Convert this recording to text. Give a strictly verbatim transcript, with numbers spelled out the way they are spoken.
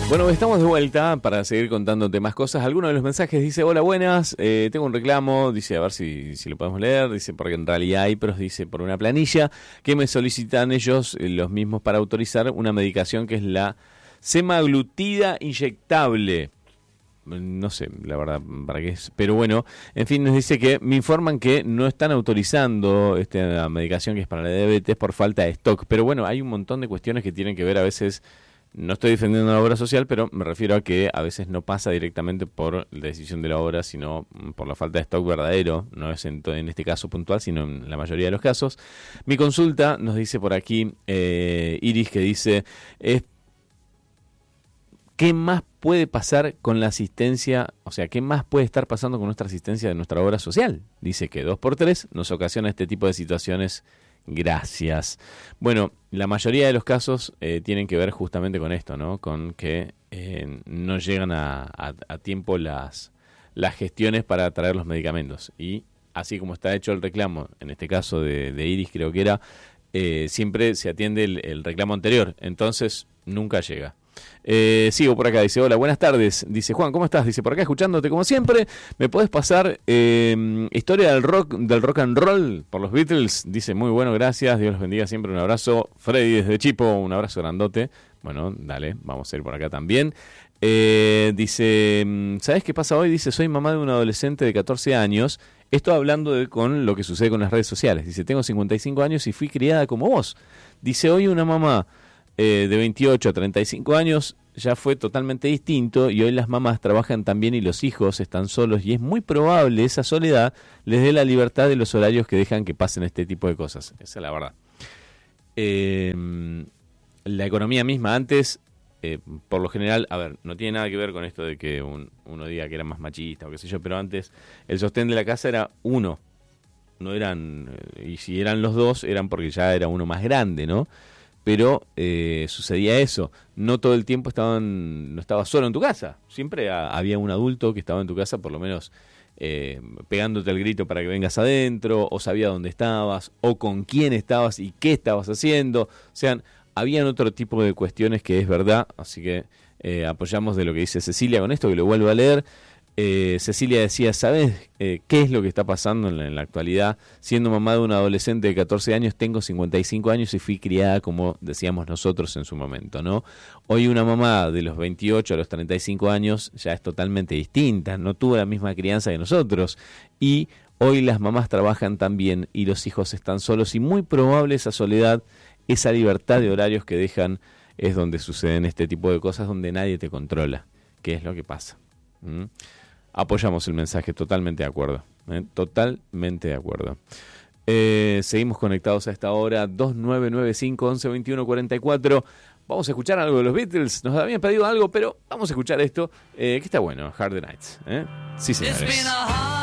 Bueno, estamos de vuelta para seguir contándote más cosas. Alguno de los mensajes dice: hola, buenas, eh, tengo un reclamo, dice, a ver si, si lo podemos leer, dice, porque en realidad hay, pero dice, por una planilla que me solicitan ellos, eh, los mismos, para autorizar una medicación que es la semaglutida inyectable. No sé, la verdad, para qué es. Pero bueno, en fin, nos dice que me informan que no están autorizando esta medicación que es para la diabetes por falta de stock. Pero bueno, hay un montón de cuestiones que tienen que ver a veces. No estoy defendiendo la obra social, pero me refiero a que a veces no pasa directamente por la decisión de la obra, sino por la falta de stock verdadero. No es en, to- en este caso puntual, sino en la mayoría de los casos. Mi consulta, nos dice por aquí eh, Iris, que dice, es ¿qué más puede pasar con la asistencia? O sea, ¿qué más puede estar pasando con nuestra asistencia de nuestra obra social? Dice que dos por tres nos ocasiona este tipo de situaciones. Gracias. Bueno, la mayoría de los casos eh, tienen que ver justamente con esto, ¿no? Con que eh, no llegan a, a, a tiempo las, las gestiones para traer los medicamentos. Y así como está hecho el reclamo, en este caso de, de Iris creo que era, eh, siempre se atiende el, el reclamo anterior. Entonces, nunca llega. Eh, sigo por acá, dice, hola, buenas tardes, dice Juan, ¿cómo estás? Dice, por acá escuchándote como siempre, ¿me podés pasar eh, historia del rock, del rock and roll por los Beatles? Dice, muy bueno, gracias, Dios los bendiga siempre, un abrazo. Freddy desde Chipo, un abrazo grandote. Bueno, dale, vamos a ir por acá también. Eh, dice, ¿sabés qué pasa hoy? Dice, soy mamá de un adolescente de catorce años, esto hablando de con lo que sucede con las redes sociales. Dice, tengo cincuenta y cinco años y fui criada como vos. Dice, hoy una mamá Eh, de veintiocho a treinta y cinco años ya fue totalmente distinto y hoy las mamás trabajan también y los hijos están solos y es muy probable esa soledad les dé la libertad de los horarios que dejan que pasen este tipo de cosas. Esa es la verdad. Eh, la economía misma antes, eh, por lo general, a ver, no tiene nada que ver con esto de que un, uno diga que era más machista o qué sé yo, pero antes el sostén de la casa era uno, no eran, y si eran los dos eran porque ya era uno más grande, ¿no? Pero eh, sucedía eso, no todo el tiempo estaban, no estabas solo en tu casa, siempre a, había un adulto que estaba en tu casa, por lo menos eh, pegándote el grito para que vengas adentro, o sabía dónde estabas, o con quién estabas y qué estabas haciendo. O sea, habían otro tipo de cuestiones que es verdad, así que eh, apoyamos de lo que dice Cecilia con esto, que lo vuelvo a leer. Eh, Cecilia decía, ¿sabes eh, qué es lo que está pasando en la, en la actualidad? Siendo mamá de un adolescente de catorce años, tengo cincuenta y cinco años y fui criada como decíamos nosotros en su momento, ¿no? Hoy una mamá de los veintiocho a los treinta y cinco años ya es totalmente distinta, no tuvo la misma crianza que nosotros. Y hoy las mamás trabajan también y los hijos están solos y muy probable esa soledad, esa libertad de horarios que dejan es donde suceden este tipo de cosas, donde nadie te controla, que es lo que pasa. ¿Mm? Apoyamos el mensaje, totalmente de acuerdo, ¿eh? Totalmente de acuerdo. Eh, seguimos conectados a esta hora, dos nueve nueve cinco, once, veintiuno, cuarenta y cuatro. Vamos a escuchar algo de los Beatles. Nos habían pedido algo, pero vamos a escuchar esto, eh, que está bueno, Hard Nights, ¿eh? Sí, señores.